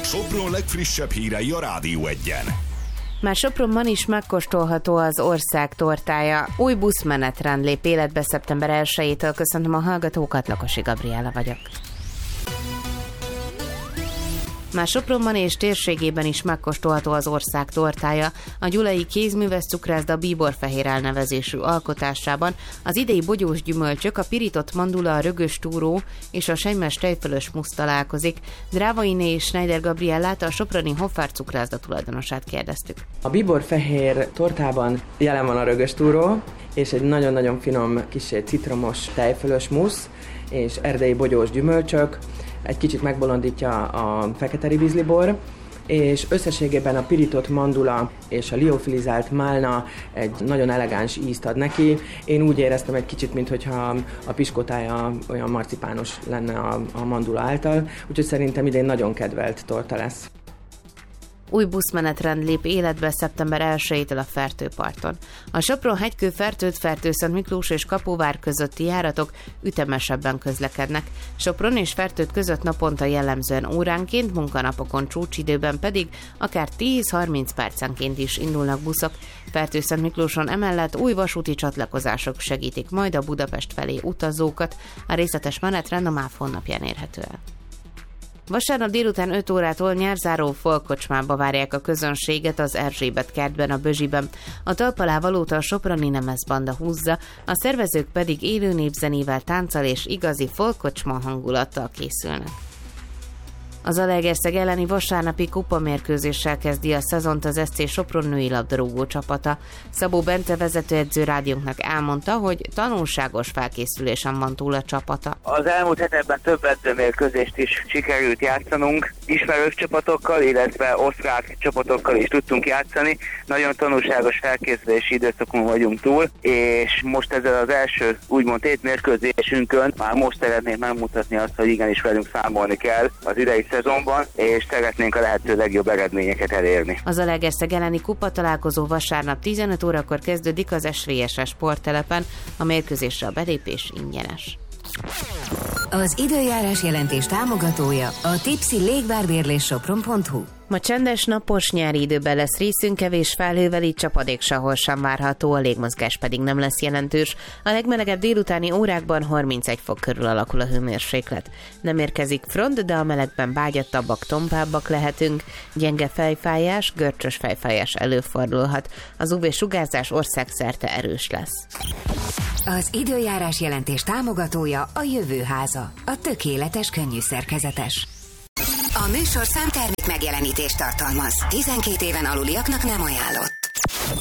Sopron legfrissebb hírei a Rádió Egyen. Már Sopronban is megkóstolható az ország tortája. Új buszmenetrend lép életbe szeptember 1-től. Köszöntöm a hallgatókat, Lakosi Gabriella vagyok. Már Sopronban és térségében is megkóstolható az ország tortája. A gyulai kézműves cukrászda bíborfehér elnevezésű alkotásában az idei bogyós gyümölcsök, a pirított mandula, a rögös túró és a sejmes tejfölös musz találkozik. Drávainé és Schneider Gabriellát, a soproni Hoffár cukrászda tulajdonosát kérdeztük. A bíborfehér tortában jelen van a rögös túró, és egy nagyon-nagyon finom kissé citromos tejfölös musz, és erdei bogyós gyümölcsök, egy kicsit megbolondítja a fekete ribizlibor, és összességében a pirított mandula és a liofilizált málna egy nagyon elegáns ízt ad neki. Én úgy éreztem egy kicsit, mintha a piskotája olyan marcipános lenne a mandula által, úgyhogy szerintem idén nagyon kedvelt torta lesz. Új buszmenetrend lép életbe szeptember 1-től a Fertőparton. A Sopron-Hegykő, Fertőd Miklós és Kaposvár közötti járatok ütemesebben közlekednek. Sopron és Fertőd között naponta jellemzően óránként, munkanapokon csúcsidőben pedig akár 10-30 percenként is indulnak buszok. Fertőd Miklóson emellett új vasúti csatlakozások segítik majd a Budapest felé utazókat. A részletes menetrend a MÁV honlapján érhető el. Vasárnap délután 5 órától nyárzáró folkocsmába várják a közönséget az Erzsébet kertben, a Bözsiben. A talpalávalót a soproni nemezbanda húzza, a szervezők pedig élő népzenével, tánccal és igazi folkocsma hangulattal készülnek. Az Zalaegerszeg elleni vasárnapi kupamérkőzéssel kezdi a szezont az SC Sopron női labdarúgó csapata. Szabó Bence vezetőedző rádiónknak elmondta, hogy tanulságos felkészülésen van túl a csapata. Az elmúlt hetekben több edzőmérkőzést is sikerült játszanunk, ismerős csapatokkal, illetve osztrák csapatokkal is tudtunk játszani. Nagyon tanulságos felkészülési időszakon vagyunk túl, és most ezzel az első úgymond tétmérkőzésünkön már most szeretnénk megmutatni azt, hogy igenis velünk számolni kell az idei szezonban, és szeretnénk a lehető legjobb eredményeket elérni. Az Zalaegerszeg elleni kupa találkozó vasárnap 15 órakor kezdődik az SVSS sporttelepen, a mérkőzésre a belépés ingyenes. Az időjárás jelentés támogatója a Tipsy Légvárbérlés Sopron.hu. Ma csendes, napos nyári időben lesz részünk, kevés felhővel, így csapadék sehol sem várható, a légmozgás pedig nem lesz jelentős. A legmelegebb délutáni órákban 31 fok körül alakul a hőmérséklet. Nem érkezik front, de a melegben bágyattabbak, tompábbak lehetünk. Gyenge fejfájás, görcsös fejfájás előfordulhat. Az UV-sugárzás országszerte erős lesz. Az időjárás jelentés támogatója a Jövőháza, a tökéletes könnyű szerkezetes. A műsor számtermék megjelenítést tartalmaz. 12 éven aluliaknak nem ajánlott.